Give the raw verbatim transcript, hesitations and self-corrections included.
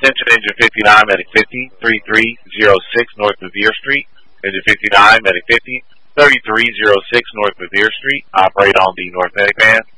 Attention Engine fifty-nine, Medic fifty, thirty-three oh six North Revere Street. Engine fifty-nine, Medic fifty, thirty-three oh six North Revere Street. Operate on the North Medic van.